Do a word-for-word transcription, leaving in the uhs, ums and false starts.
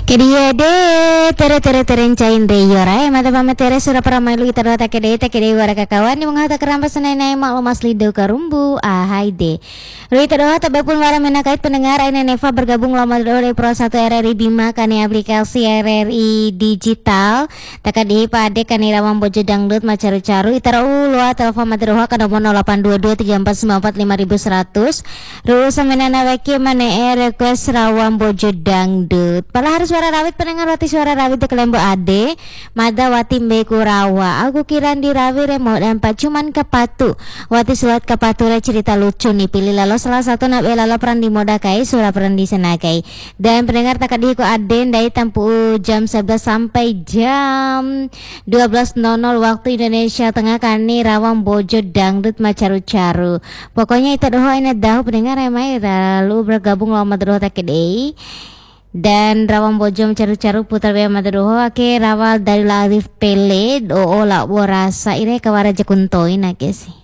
Quería de tere tere terencain de yora eh mata pama tere sura para mailu kita dota kede te kede wara kakawan ni mengata kerampas nai nai mak lomas lido karumbu ah haide. Rui tadoha tabapun wara menakait pendengar Aina Neva bergabung lama dari Pro satu R R I Bima kani aplikasi R R I digital takadi pade kani rawang bojo dangdut macaru-caru itarau lua telepon madroha ka nomor nol delapan dua dua tiga empat sembilan empat lima seratus ru samenana weki mane e request rawang bojo dangdut pala harus suara rawit pendengar wati suara rawit de kelembo ade mada wati mbeku rawa aku kiran di rawi remote dan cuman kepatu wati sulat kepatu cerita lucu nih pilih lalu salah satu nak lalu peran di moda kai surah peran di sana kai dan pendengar takadi ko aden dari tempuh jam sebelas sampai jam dua belas nol nol waktu Indonesia Tengah kani rawang bojo dangdut macaru-caru pokoknya itu doa ini dah pendengar emai lalu bergabung lama doa takadi dan rawang bojo macaru-caru putar bea madroho ake rawal dari Larif Pele do ola borasa ire kawara jakuntoin ake sih